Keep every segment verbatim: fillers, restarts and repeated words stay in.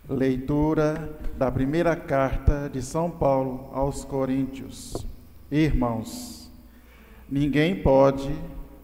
Leitura da primeira carta de São Paulo aos Coríntios. Irmãos, ninguém pode,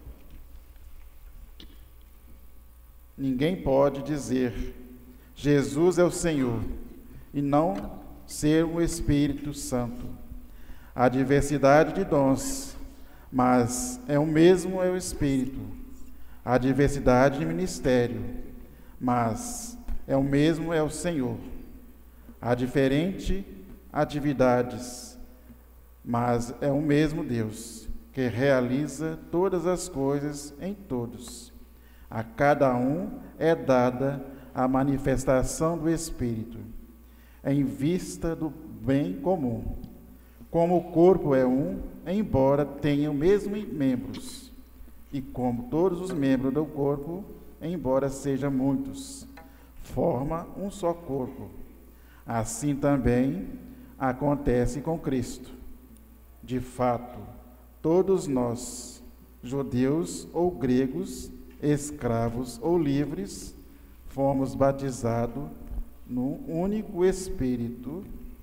ninguém pode dizer Jesus é o Senhor e não ser o Espírito Santo. Há diversidade de dons, mas é o mesmo é o Espírito. Há diversidade de ministério, mas é o mesmo é o Senhor. Há diferentes atividades, mas é o mesmo Deus, que realiza todas as coisas em todos. A cada um é dada a manifestação do Espírito, em vista do bem comum. Como o corpo é um, embora tenha os mesmos membros, e como todos os membros do corpo, embora sejam muitos, forma um só corpo. Assim também acontece com Cristo. De fato, todos nós, judeus ou gregos, escravos ou livres, fomos batizados num único Espírito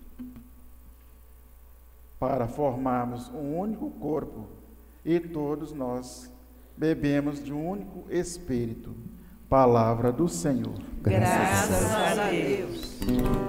para formarmos um único corpo, e todos nós bebemos de um único Espírito. Palavra do Senhor. Graças a Deus.